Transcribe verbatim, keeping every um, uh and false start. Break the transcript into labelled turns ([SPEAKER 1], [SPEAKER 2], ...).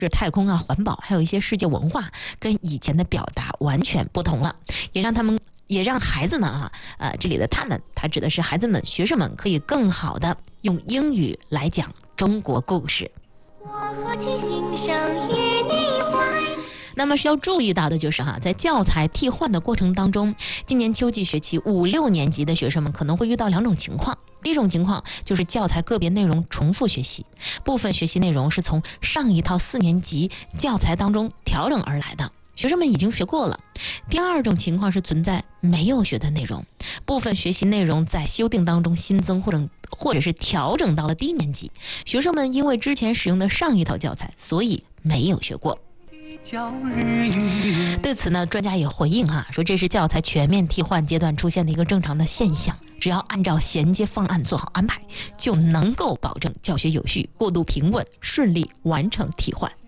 [SPEAKER 1] 是太空啊、环保，还有一些世界文化，跟以前的表达完全不同了，也让他们。也让孩子们啊，呃，这里的他们，它指的是孩子们、学生们，可以更好的用英语来讲中国故事。我何其心生与你怀。那么需要注意到的就是哈，在教材替换的过程当中，今年秋季学期五六年级的学生们可能会遇到两种情况。第一种情况就是教材个别内容重复学习，部分学习内容是从上一套四年级教材当中调整而来的。学生们已经学过了。第二种情况是存在没有学的内容，部分学习内容在修订当中新增或者或者是调整到了低年级，学生们因为之前使用的上一套教材，所以没有学过。对此呢，专家也回应啊，说这是教材全面替换阶段出现的一个正常的现象，只要按照衔接方案做好安排，就能够保证教学有序、过渡平稳、顺利完成替换。